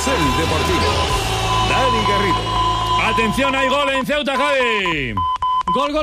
Carrusel Deportivo. Dani Garrido. Atención, hay gol en Ceuta, Javi. Gol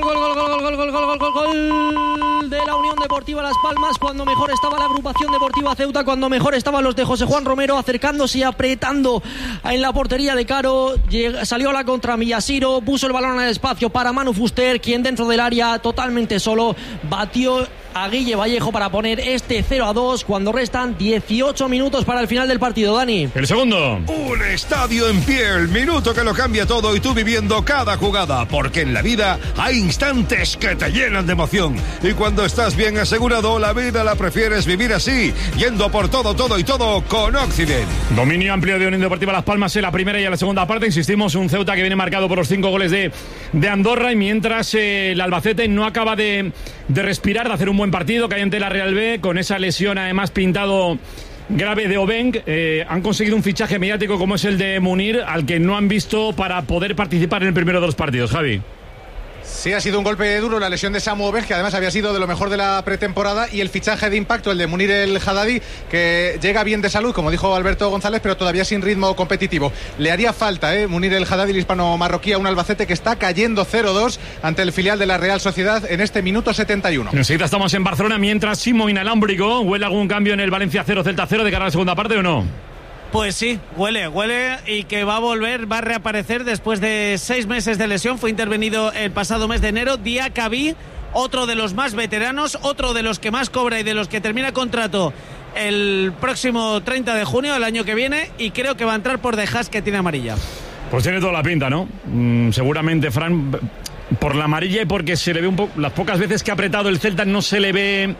de la Unión Deportiva Las Palmas, cuando mejor estaba la agrupación deportiva Ceuta, cuando mejor estaban los de José Juan Romero, acercándose y apretando en la portería de Caro. Salió a la contra Millasiro, puso el balón al espacio para Manu Fuster, quien dentro del área, totalmente solo, batió a Guille Vallejo para poner este 0-2 cuando restan 18 minutos para el final del partido. Dani, el segundo. Un estadio en pie, el minuto que lo cambia todo y tú viviendo cada jugada, porque en la vida hay instantes que te llenan de emoción y cuando estás bien asegurado, la vida la prefieres vivir así, yendo por todo y todo con Occident. Dominio amplio de Unión Deportiva Las Palmas en la primera y en la segunda parte. Insistimos, un Ceuta que viene marcado por los 5 goles de Andorra, y mientras el Albacete no acaba de respirar, de hacer un buen partido, cae ante la Real B con esa lesión además pintado grave de Obeng. Han conseguido un fichaje mediático como es el de Munir, al que no han visto para poder participar en el primero de los partidos. Javi. Sí, ha sido un golpe duro la lesión de Samu Obeng, que además había sido de lo mejor de la pretemporada, y el fichaje de impacto, el de Munir el Haddadi, que llega bien de salud, como dijo Alberto González, pero todavía sin ritmo competitivo. Le haría falta, Munir el Haddadi, el hispano-marroquí, a un Albacete que está cayendo 0-2 ante el filial de la Real Sociedad en este minuto 71. Enseguida estamos en Barcelona, mientras Simo inalámbrico. ¿Huele algún cambio en el Valencia 0, Celta 0 de cara a la segunda parte o no? Pues sí, huele y que va a volver, va a reaparecer después de 6 meses de lesión. Fue intervenido el pasado mes de enero. Diacabí, otro de los más veteranos, otro de los que más cobra y de los que termina contrato el próximo 30 de junio del año que viene, y creo que va a entrar por De Haas, que tiene amarilla. Pues tiene toda la pinta, ¿no? Seguramente, Fran, por la amarilla y porque se le ve un poco, las pocas veces que ha apretado el Celta no se le ve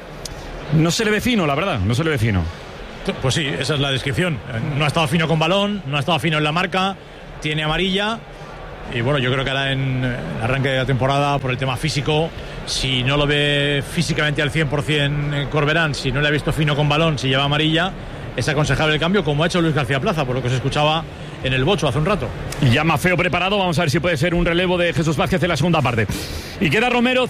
fino, la verdad, no se le ve fino. Pues sí, esa es la descripción. No ha estado fino con balón, no ha estado fino en la marca, tiene amarilla. Y bueno, yo creo que ahora en el arranque de la temporada, por el tema físico, si no lo ve físicamente al 100% Corberán, si no le ha visto fino con balón, si lleva amarilla, es aconsejable el cambio, como ha hecho Luis García Plaza, por lo que se escuchaba en el bocho hace un rato. Y ya Mafeo preparado, vamos a ver si puede ser un relevo de Jesús Vázquez en la segunda parte. Y queda Romero,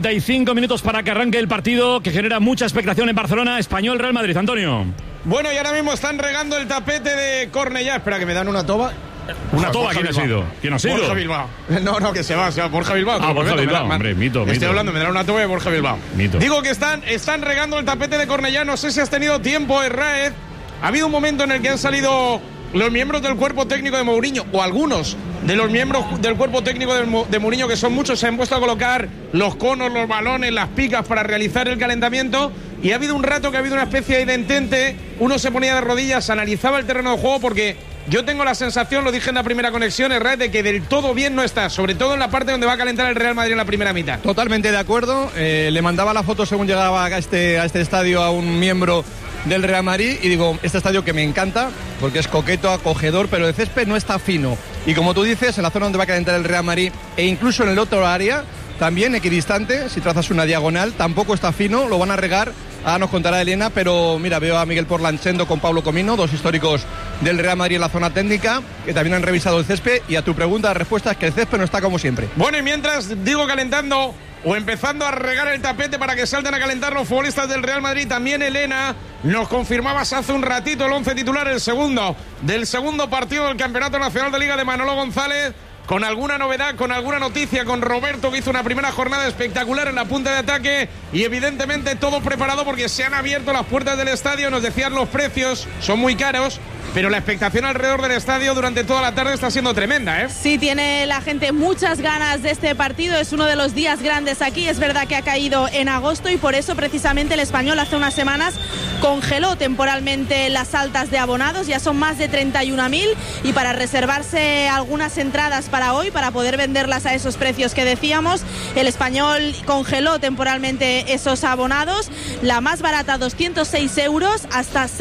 55 minutos para que arranque el partido, que genera mucha expectación en Barcelona. Español, Real Madrid. Antonio. Bueno, y ahora mismo están regando el tapete de Cornellá. Espera, que me dan una toba. ¿Una toba? ¿Quién ha sido? ¿Quién ha sido? Borja Bilbao. No, que se va Borja Bilbao. Borja Bilbao, hombre, mito. Estoy hablando, me dan una toba de Borja Bilbao. Mito. Digo que están regando el tapete de Cornellá. No sé si has tenido tiempo, Herráez. Ha habido un momento en el que han salido los miembros del cuerpo técnico de Mourinho, o algunos de los miembros del cuerpo técnico de Mourinho, que son muchos, se han puesto a colocar los conos, los balones, las picas para realizar el calentamiento, y ha habido un rato que ha habido una especie de entente. Uno se ponía de rodillas, analizaba el terreno de juego, porque yo tengo la sensación, lo dije en la primera conexión, Herrera, de que del todo bien no está, sobre todo en la parte donde va a calentar el Real Madrid en la primera mitad. Totalmente de acuerdo. Le mandaba la foto según llegaba a este estadio a un miembro del Real Madrid y digo, este estadio que me encanta porque es coqueto, acogedor, pero el césped no está fino, y como tú dices, en la zona donde va a calentar el Real Madrid e incluso en el otro área también equidistante, si trazas una diagonal tampoco está fino, lo van a regar. Ahora nos contará Elena, pero mira, veo a Miguel Porlanchendo con Pablo Comino, dos históricos del Real Madrid en la zona técnica, que también han revisado el césped, y a tu pregunta la respuesta es que el césped no está como siempre. Bueno, y mientras digo calentando o empezando a regar el tapete para que salten a calentar los futbolistas del Real Madrid, también Elena, nos confirmabas hace un ratito el 11 titular, el segundo del segundo partido del Campeonato Nacional de Liga de Manolo González, con alguna novedad, con alguna noticia, con Roberto, que hizo una primera jornada espectacular en la punta de ataque, y evidentemente todo preparado porque se han abierto las puertas del estadio. Nos decían los precios, son muy caros, pero la expectación alrededor del estadio durante toda la tarde está siendo tremenda, ¿eh? Sí, tiene la gente muchas ganas de este partido, es uno de los días grandes aquí. Es verdad que ha caído en agosto y por eso precisamente el Español hace unas semanas congeló temporalmente las altas de abonados, ya son más de 31.000, y para reservarse algunas entradas para hoy, para poder venderlas a esos precios que decíamos, el Español congeló temporalmente esos abonados. La más barata, 206 euros, hasta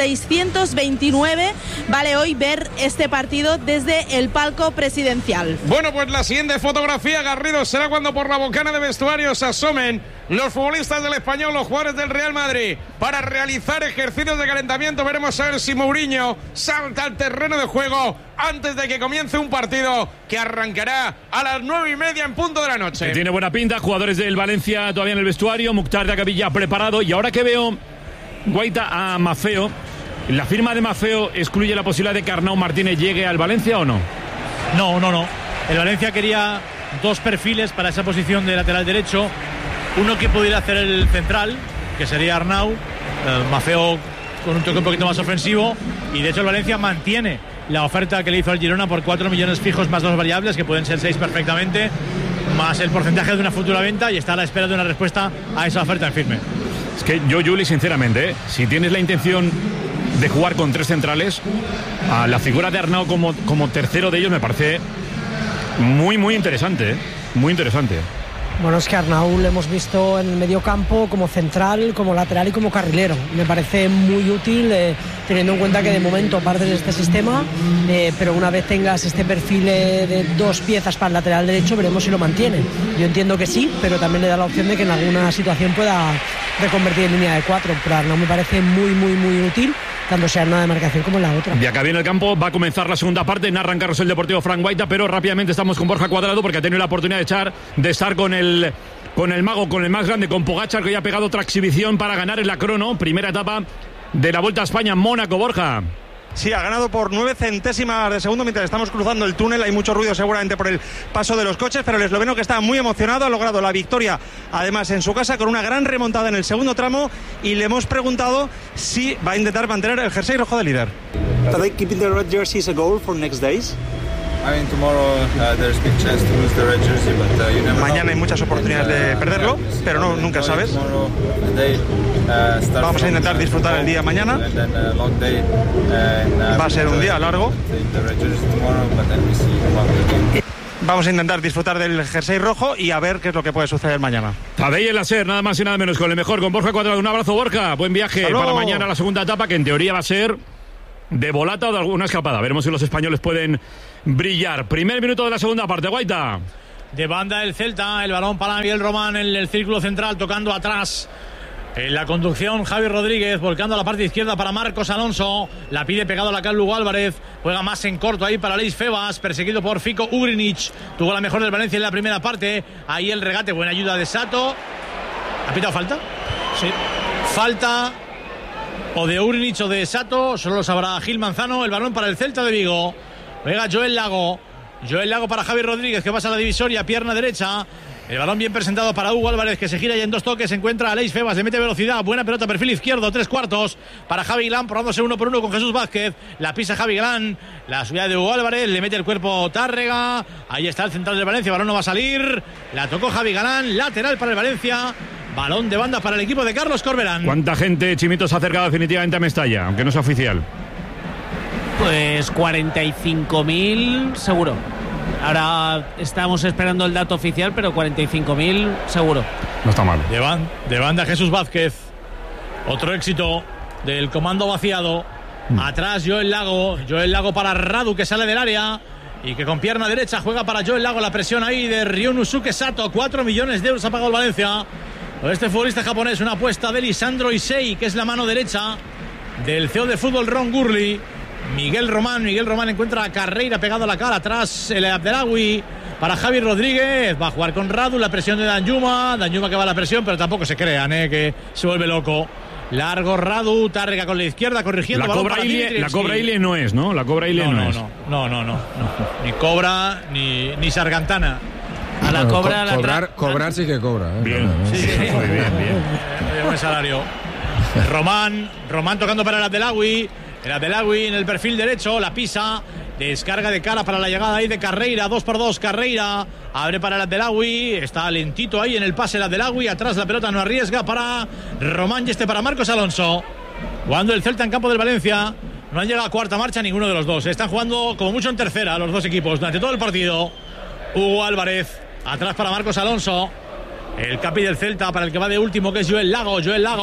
629 vale hoy ver este partido desde el palco presidencial. Bueno, pues la siguiente fotografía, Garrido, será cuando por la bocana de vestuarios asomen los futbolistas del Español, los jugadores del Real Madrid, para realizar ejercicios de calentamiento. Veremos a ver si Mourinho salta al terreno de juego antes de que comience un partido que arrancará a las 9:30 en punto de la noche. Que tiene buena pinta, jugadores del Valencia todavía en el vestuario, Mukhtar de Acabilla preparado, y ahora que veo Guaita a Mafeo, ¿La firma de Mafeo excluye la posibilidad de que Arnau Martínez llegue al Valencia o no? No. El Valencia quería 2 perfiles para esa posición de lateral derecho. Uno que pudiera hacer el central, que sería Arnau. Mafeo con un toque un poquito más ofensivo. Y de hecho el Valencia mantiene la oferta que le hizo al Girona por 4 millones fijos más 2 variables, que pueden ser 6 perfectamente, más el porcentaje de una futura venta, y está a la espera de una respuesta a esa oferta en firme. Es que yo, Juli, sinceramente, si tienes la intención de jugar con 3 centrales, a la figura de Arnau como tercero de ellos me parece muy interesante, muy interesante. Bueno, es que a Arnau le hemos visto en el medio campo como central, como lateral y como carrilero. Me parece muy útil, teniendo en cuenta que de momento partes de este sistema, pero una vez tengas este perfil de 2 piezas para el lateral derecho, veremos si lo mantiene. Yo entiendo que sí, pero también le da la opción de que en alguna situación pueda reconvertir en línea de 4. Pero Arnau me parece muy útil, tanto sea en una demarcación como en la otra. Y acá viene el campo, va a comenzar la segunda parte, narra en Carrusel Deportivo Frank Guaita, pero rápidamente estamos con Borja Cuadrado porque ha tenido la oportunidad de estar con el mago, con el más grande, con Pogačar, que ya ha pegado otra exhibición para ganar en la crono, primera etapa de la Vuelta a España en Mónaco. Borja. Sí, ha ganado por 9 centésimas de segundo mientras estamos cruzando el túnel. Hay mucho ruido seguramente por el paso de los coches, pero el esloveno, que está muy emocionado, ha logrado la victoria además en su casa con una gran remontada en el segundo tramo, y le hemos preguntado si va a intentar mantener el jersey rojo de líder. Are they keeping the red jerseys a goal for next days? Mañana hay muchas oportunidades de perderlo, pero nunca sabes. Vamos a intentar disfrutar el día mañana. Va a ser un día largo. Vamos a intentar disfrutar del jersey rojo y a ver qué es lo que puede suceder mañana. Tadej Láser, nada más y nada menos, con el mejor, con Borja Cuadrado. Un abrazo, Borja. Buen viaje para mañana la segunda etapa, que en teoría va a ser de volata o de alguna escapada. Veremos si los españoles pueden brillar. Primer minuto de la segunda parte, Guaita. De banda el Celta, el balón para Miguel Román en el círculo central, tocando atrás. En la conducción, Javi Rodríguez, volcando a la parte izquierda para Marcos Alonso. La pide pegado a la Lugo Álvarez. Juega más en corto ahí para Leis Febas, perseguido por Fico Ugrinic. Tuvo la mejor del Valencia en la primera parte. Ahí el regate, buena ayuda de Sato. ¿Ha pitado falta? Sí. Falta o de Ugrinic o de Sato, solo lo sabrá Gil Manzano. El balón para el Celta de Vigo. Juega Joel Lago para Javi Rodríguez, que pasa a la divisoria, pierna derecha. El balón bien presentado para Hugo Álvarez, que se gira y en 2 toques se encuentra a Leis Febas, le mete velocidad, buena pelota, perfil izquierdo, 3/4 para Javi Galán, probándose 1 por 1 con Jesús Vázquez. La pisa Javi Galán, la subida de Hugo Álvarez, le mete el cuerpo Tárrega. Ahí está el central del Valencia, balón no va a salir. La tocó Javi Galán, lateral para el Valencia. Balón de banda para el equipo de Carlos Corberán. ¿Cuánta gente, Chimito, se ha acercado definitivamente a Mestalla, aunque no es oficial? Pues 45.000 seguro. Ahora estamos esperando el dato oficial, pero 45.000 seguro. No está mal. De banda Jesús Vázquez. Otro éxito del comando vaciado. Atrás Joel Lago para Radu, que sale del área y que con pierna derecha juega para Joel Lago. La presión ahí de Ryunosuke Sato. 4 millones de euros ha pagado el Valencia. Este futbolista japonés, una apuesta de Lisandro Issei, que es la mano derecha del CEO de fútbol Ron Gurley. Miguel Román encuentra a Carreira pegado a la cara. Atrás el Abdelawi para Javi Rodríguez. Va a jugar con Radu, la presión de Danjuma que va a la presión, pero tampoco se crean, que se vuelve loco. Largo Radu, Tárrega con la izquierda, corrigiendo. La Cobra Ile no es, ¿no? La Cobra Ile no es. No. Ni Cobra ni Sargantana. A la Cobra cobrar sí que cobra. Bien. Sí. Muy bien. Buen salario. Román tocando para el Abdelawi. El Abdelawi en el perfil derecho, la pisa, descarga de cara para la llegada ahí de Carreira, 2x2, Carreira, abre para el Abdelawi, está lentito ahí en el pase el Abdelawi, atrás la pelota no arriesga para Román y para Marcos Alonso. Jugando el Celta en campo del Valencia, no han llegado a cuarta marcha ninguno de los dos, están jugando como mucho en tercera los dos equipos durante todo el partido. Hugo Álvarez, atrás para Marcos Alonso, el capi del Celta para el que va de último, que es Joel Lago.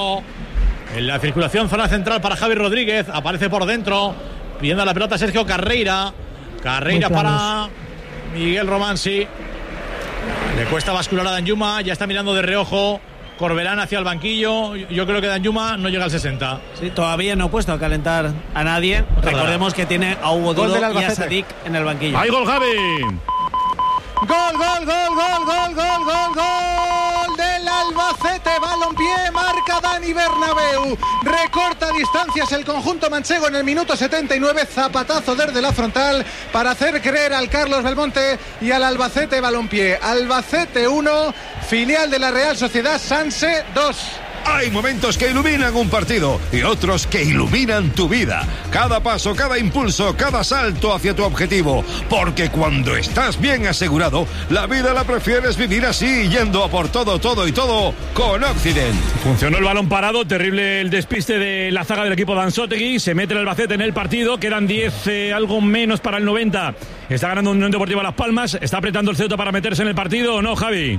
En la circulación, zona central para Javi Rodríguez. Aparece por dentro, pidiendo la pelota Sergio Carreira. Para Miguel Román, sí. Le cuesta bascular a Danjuma. Ya está mirando de reojo Corberán hacia el banquillo. Yo creo que Danjuma no llega al 60. Sí, todavía no ha puesto a calentar a nadie. Recordemos que tiene a Hugo Duro y a Sadik en el banquillo. ¡Hay gol, Javi! Gol del Albacete, balón Balompié, marca Dani Bernabéu, recorta distancias el conjunto manchego en el minuto 79, zapatazo desde la frontal para hacer creer al Carlos Belmonte y al Albacete Balompié. Albacete 1, filial de la Real Sociedad Sanse 2. Hay momentos que iluminan un partido y otros que iluminan tu vida. Cada paso, cada impulso, cada salto hacia tu objetivo. Porque cuando estás bien asegurado, la vida la prefieres vivir así, yendo a por todo, todo y todo con Occident. Funcionó el balón parado, terrible el despiste de la zaga del equipo de Anzoátegui. Se mete el Albacete en el partido, quedan 10, algo menos para el 90. Está ganando Unión Deportiva Las Palmas. ¿Está apretando el Ceuta para meterse en el partido o no, Javi?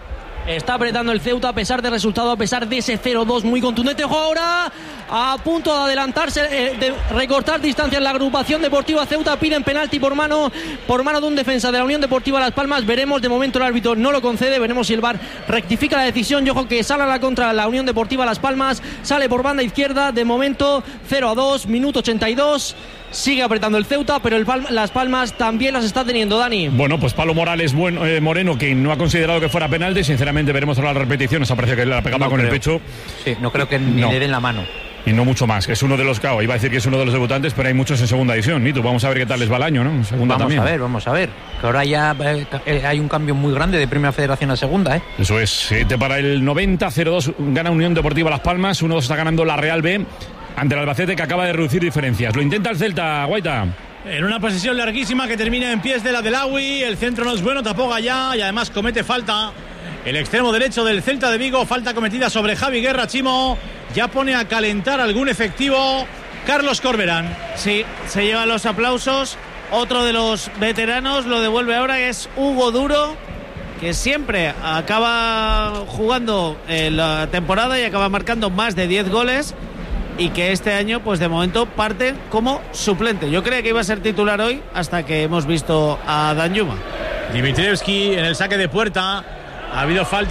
Está apretando el Ceuta a pesar del resultado, a pesar de ese 0-2 muy contundente. Ojo ahora, a punto de adelantarse, de recortar distancia en la agrupación deportiva Ceuta. Piden penalti por mano de un defensa de la Unión Deportiva Las Palmas. Veremos, de momento el árbitro no lo concede. Veremos si el VAR rectifica la decisión. Y ojo que sale a la contra la Unión Deportiva Las Palmas. Sale por banda izquierda. De momento 0-2, minuto 82. Sigue apretando el Ceuta, pero Las Palmas también las está teniendo, Dani. Bueno, pues Pablo Morales Moreno, que no ha considerado que fuera penalti. Sinceramente, veremos ahora la repetición. Esa parece que la pegaba con el pecho. Sí, no creo que ni le den la mano. Y no mucho más, que es uno de los, iba a decir que es uno de los debutantes, pero hay muchos en segunda división. Nito, vamos a ver qué tal les va el año, ¿no? Segunda también. Vamos a ver. Que ahora ya hay un cambio muy grande de Primera Federación a Segunda, ¿eh? Eso es. Para el 90, 0-2 gana Unión Deportiva Las Palmas. 1-2 está ganando la Real B ante el Albacete, que acaba de reducir diferencias. Lo intenta el Celta, Guaita. En una posesión larguísima que termina en pies de la Delawi. El centro no es bueno, tapó Gallá y además comete falta el extremo derecho del Celta de Vigo. Falta cometida sobre Javi Guerra. Chimo ya pone a calentar algún efectivo Carlos Corberán. Sí, se llevan los aplausos. Otro de los veteranos lo devuelve ahora, que es Hugo Duro, que siempre acaba jugando la temporada y acaba marcando más de 10 goles. Y que este año, pues de momento, parte como suplente. Yo creía que iba a ser titular hoy, hasta que hemos visto a Danjuma. Dimitrievski en el saque de puerta. Ha habido falta